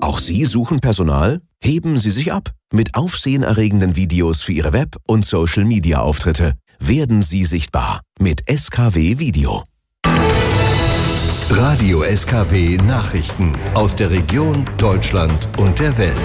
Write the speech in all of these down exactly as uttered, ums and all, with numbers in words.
Auch Sie suchen Personal? Heben Sie sich ab mit aufsehenerregenden Videos für Ihre Web- und Social-Media-Auftritte. Werden Sie sichtbar mit S K W Video. Radio S K W Nachrichten aus der Region, Deutschland und der Welt.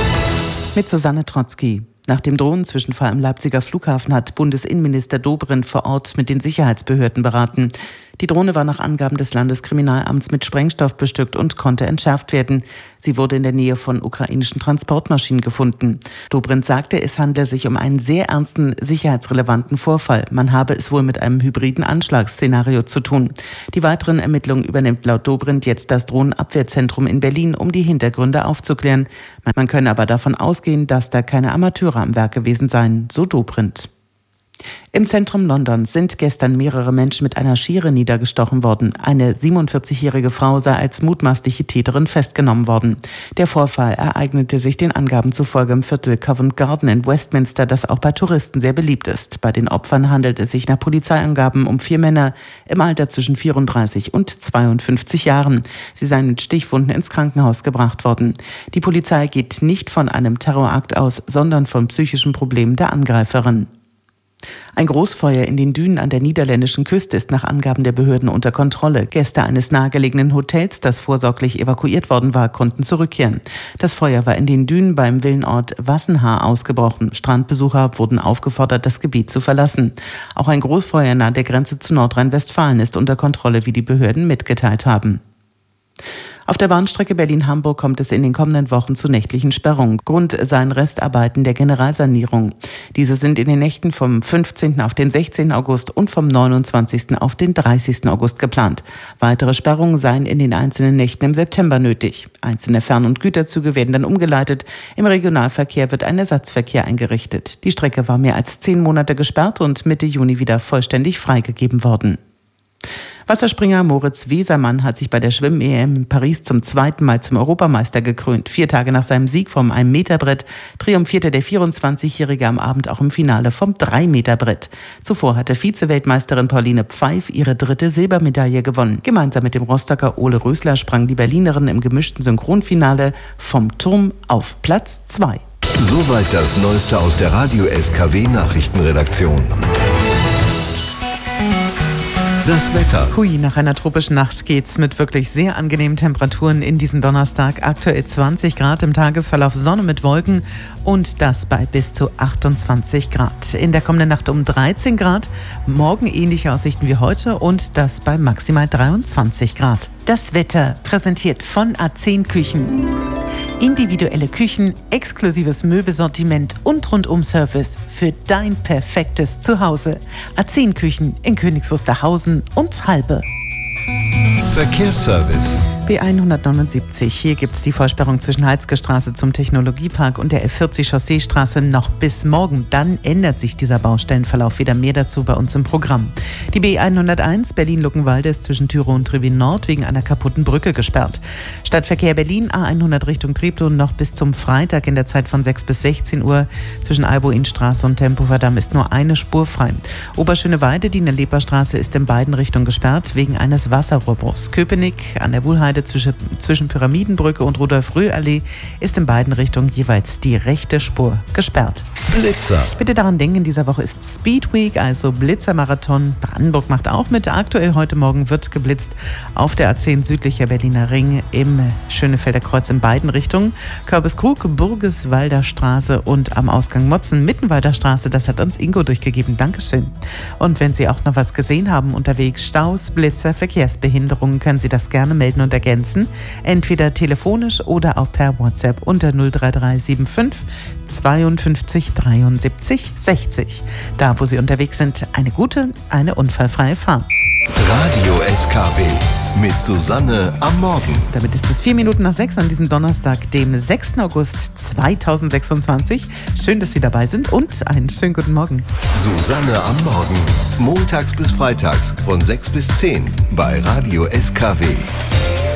Mit Susanne Trotzki. Nach dem Drohnenzwischenfall am Leipziger Flughafen hat Bundesinnenminister Dobrindt vor Ort mit den Sicherheitsbehörden beraten. Die Drohne war nach Angaben des Landeskriminalamts mit Sprengstoff bestückt und konnte entschärft werden. Sie wurde in der Nähe von ukrainischen Transportmaschinen gefunden. Dobrindt sagte, es handle sich um einen sehr ernsten, sicherheitsrelevanten Vorfall. Man habe es wohl mit einem hybriden Anschlagsszenario zu tun. Die weiteren Ermittlungen übernimmt laut Dobrindt jetzt das Drohnenabwehrzentrum in Berlin, um die Hintergründe aufzuklären. Man könne aber davon ausgehen, dass da keine Amateure am Werk gewesen seien, so Dobrindt. Im Zentrum Londons sind gestern mehrere Menschen mit einer Schere niedergestochen worden. Eine siebenundvierzigjährige Frau sei als mutmaßliche Täterin festgenommen worden. Der Vorfall ereignete sich den Angaben zufolge im Viertel Covent Garden in Westminster, das auch bei Touristen sehr beliebt ist. Bei den Opfern handelt es sich nach Polizeiangaben um vier Männer im Alter zwischen vierunddreißig und zweiundfünfzig Jahren. Sie seien mit Stichwunden ins Krankenhaus gebracht worden. Die Polizei geht nicht von einem Terrorakt aus, sondern von psychischen Problemen der Angreiferin. Ein Großfeuer in den Dünen an der niederländischen Küste ist nach Angaben der Behörden unter Kontrolle. Gäste eines nahegelegenen Hotels, das vorsorglich evakuiert worden war, konnten zurückkehren. Das Feuer war in den Dünen beim Villenort Wassenhaar ausgebrochen. Strandbesucher wurden aufgefordert, das Gebiet zu verlassen. Auch ein Großfeuer nahe der Grenze zu Nordrhein-Westfalen ist unter Kontrolle, wie die Behörden mitgeteilt haben. Auf der Bahnstrecke Berlin-Hamburg kommt es in den kommenden Wochen zu nächtlichen Sperrungen. Grund seien Restarbeiten der Generalsanierung. Diese sind in den Nächten vom fünfzehnten auf den sechzehnten August und vom neunundzwanzigsten auf den dreißigsten August geplant. Weitere Sperrungen seien in den einzelnen Nächten im September nötig. Einzelne Fern- und Güterzüge werden dann umgeleitet. Im Regionalverkehr wird ein Ersatzverkehr eingerichtet. Die Strecke war mehr als zehn Monate gesperrt und Mitte Juni wieder vollständig freigegeben worden. Wasserspringer Moritz Wesermann hat sich bei der Schwimm-E M in Paris zum zweiten Mal zum Europameister gekrönt. Vier Tage nach seinem Sieg vom ein Meter Brett triumphierte der vierundzwanzigjährige am Abend auch im Finale vom drei Meter Brett. Zuvor hatte Vize-Weltmeisterin Pauline Pfeif ihre dritte Silbermedaille gewonnen. Gemeinsam mit dem Rostocker Ole Rösler sprang die Berlinerin im gemischten Synchronfinale vom Turm auf Platz zwei. Soweit das Neueste aus der Radio S K W Nachrichtenredaktion. Das Wetter. Hui, nach einer tropischen Nacht geht's mit wirklich sehr angenehmen Temperaturen in diesen Donnerstag. Aktuell zwanzig Grad im Tagesverlauf, Sonne mit Wolken und das bei bis zu achtundzwanzig Grad. In der kommenden Nacht um dreizehn Grad, morgen ähnliche Aussichten wie heute und das bei maximal dreiundzwanzig Grad. Das Wetter präsentiert von A zehn Küchen. Individuelle Küchen, exklusives Möbelsortiment und Rundum-Service für dein perfektes Zuhause. A zehn Küchen in Königs Wusterhausen und Halbe. Verkehrsservice. B hundertneunundsiebzig. Hier gibt es die Vollsperrung zwischen Halsgestraße zum Technologiepark und der F vierzig Chausseestraße noch bis morgen. Dann ändert sich dieser Baustellenverlauf wieder. Mehr dazu bei uns im Programm. Die B hunderteins Berlin-Luckenwalde ist zwischen Thürow und Trivin Nord wegen einer kaputten Brücke gesperrt. Stadtverkehr Berlin A hundert Richtung Treptow noch bis zum Freitag in der Zeit von sechs bis sechzehn Uhr. Zwischen Albuinstraße und Tempelhofer Damm ist nur eine Spur frei. Oberschöneweide, die Leperstraße ist in beiden Richtungen gesperrt wegen eines Wasserrohrbruchs. Köpenick an der Wuhlheide Zwischen, zwischen Pyramidenbrücke und Rudolf-Röhl-Allee ist in beiden Richtungen jeweils die rechte Spur gesperrt. Blitzer. Bitte daran denken, in dieser Woche ist Speed Week, also Blitzermarathon. Brandenburg macht auch mit. Aktuell heute Morgen wird geblitzt auf der A zehn südlicher Berliner Ring im Schönefelder Kreuz in beiden Richtungen. Körbeskrug, Burgeswalder Straße und am Ausgang Motzen, Mittenwalder Straße. Das hat uns Ingo durchgegeben. Dankeschön. Und wenn Sie auch noch was gesehen haben unterwegs, Staus, Blitzer, Verkehrsbehinderungen, können Sie das gerne melden und ergänzen. Entweder telefonisch oder auch per WhatsApp unter null drei drei sieben fünf zweiundfünfzig dreiundsiebzig sechzig. Da, wo Sie unterwegs sind, eine gute, eine unfallfreie Fahrt. Radio S K W mit Susanne am Morgen. Damit ist es vier Minuten nach sechs an diesem Donnerstag, dem sechsten August zweitausendsechsundzwanzig. Schön, dass Sie dabei sind und einen schönen guten Morgen. Susanne am Morgen. Montags bis freitags von sechs bis zehn bei Radio S K W.